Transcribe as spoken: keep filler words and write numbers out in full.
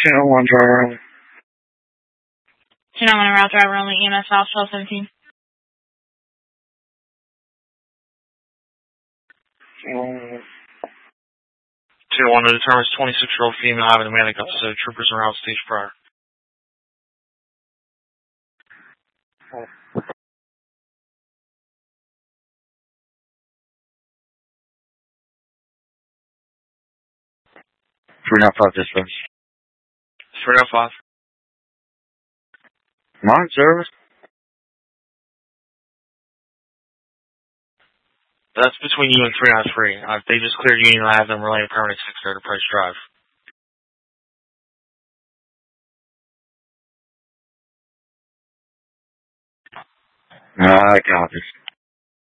two nine one driver only. two nine one route driver only, E M S South twelve seventeen. Um, two one to determines twenty-six-year-old female having a manic episode. Troopers around stage prior. three nine five dispatch. three oh five. Mine service? That's between you and three nine three. Uh, they just cleared Union and I have them relaying permanent six there to Price Drive. Ah, I got this.